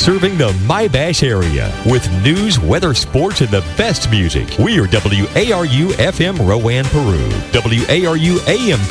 serving the My-Bash area with news, weather, sports, and the best music. We are WARU FM Rowan, Peru. WARU AM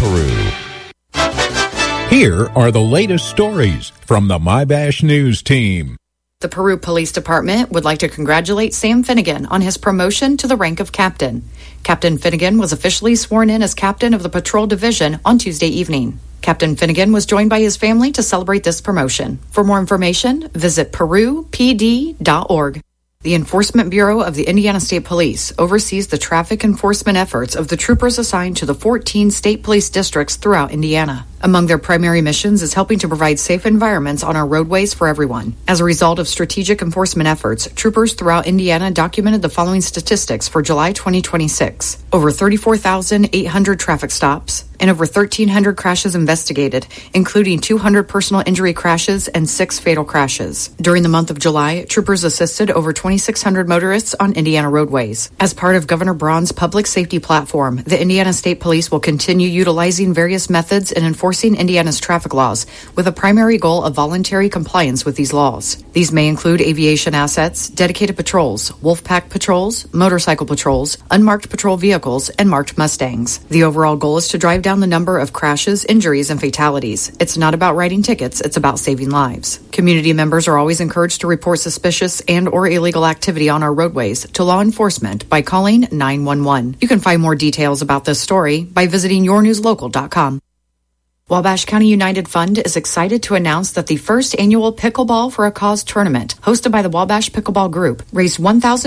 Peru. Here are the latest stories from the My-Bash News team. The Peru Police Department would like to congratulate Sam Finnegan on his promotion to the rank of captain. Captain Finnegan was officially sworn in as captain of the patrol division on Tuesday evening. Captain Finnegan was joined by his family to celebrate this promotion. For more information, visit perupd.org. The Enforcement Bureau of the Indiana State Police oversees the traffic enforcement efforts of the troopers assigned to the 14 state police districts throughout Indiana. Among their primary missions is helping to provide safe environments on our roadways for everyone. As a result of strategic enforcement efforts, troopers throughout Indiana documented the following statistics for July 2026. Over 34,800 traffic stops and over 1,300 crashes investigated, including 200 personal injury crashes and 6 fatal crashes. During the month of July, troopers assisted over 2,600 motorists on Indiana roadways. As part of Governor Braun's public safety platform, the Indiana State Police will continue utilizing various methods in enforcing Indiana's traffic laws with a primary goal of voluntary compliance with these laws. These may include aviation assets, dedicated patrols, Wolfpack patrols, motorcycle patrols, unmarked patrol vehicles, and marked Mustangs. The overall goal is to drive down the number of crashes, injuries, and fatalities. It's not about writing tickets, it's about saving lives. Community members are always encouraged to report suspicious and or illegal activity on our roadways to law enforcement by calling 911. You can find more details about this story by visiting yournewslocal.com. Wabash County United Fund is excited to announce that the first annual Pickleball for a Cause tournament, hosted by the Wabash Pickleball Group, raised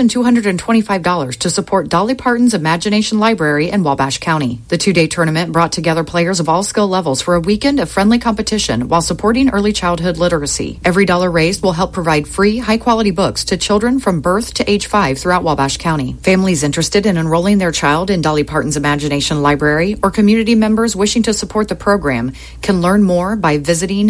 $1,225 to support Dolly Parton's Imagination Library in Wabash County. The two-day tournament brought together players of all skill levels for a weekend of friendly competition while supporting early childhood literacy. Every dollar raised will help provide free, high-quality books to children from birth to age 5 throughout Wabash County. Families interested in enrolling their child in Dolly Parton's Imagination Library or community members wishing to support the program can learn more by visiting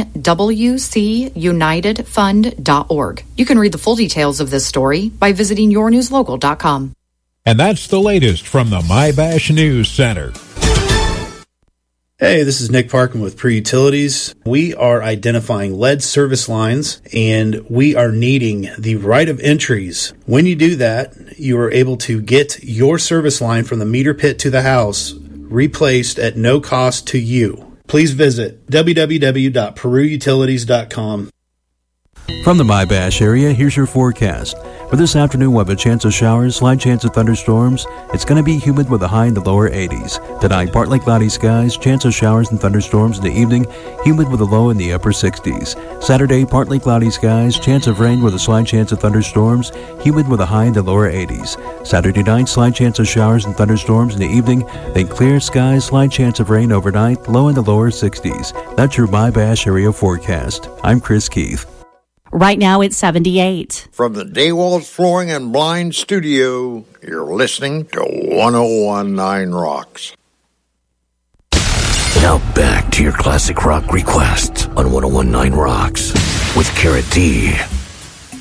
wcunitedfund.org. You can read the full details of this story by visiting yournewslocal.com. And that's the latest from the My-Bash News Center. Hey, this is Nick Parkin with Peru Utilities. We are identifying lead service lines, and we are needing the right of entries. When you do that, you are able to get your service line from the meter pit to the house replaced at no cost to you. Please visit www.perutilities.com. From the My-Bash area, here's your forecast. For this afternoon, we'll have a chance of showers, slight chance of thunderstorms. It's going to be humid with a high in the lower 80s. Tonight, partly cloudy skies, chance of showers and thunderstorms in the evening, humid with a low in the upper 60s. Saturday, partly cloudy skies, chance of rain with a slight chance of thunderstorms, humid with a high in the lower 80s. Saturday night, slight chance of showers and thunderstorms in the evening, then clear skies, slight chance of rain overnight, low in the lower 60s. That's your My-Bash area forecast. I'm Chris Keith. Right now it's 78. From the Daywalls Flooring and Blind Studio, you're listening to 1019 Rocks. Now back to your classic rock requests on 1019 Rocks with Carrot D.